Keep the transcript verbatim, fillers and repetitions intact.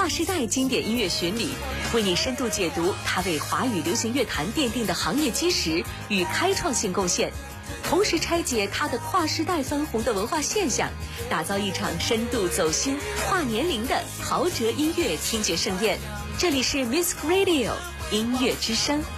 划时代经典音乐巡礼，为你深度解读他为华语流行乐坛奠定的行业基石与开创性贡献，同时拆解他的跨时代翻红的文化现象，打造一场深度走心、跨年龄的陶喆音乐听觉盛宴。这里是 Music Radio 音乐之声。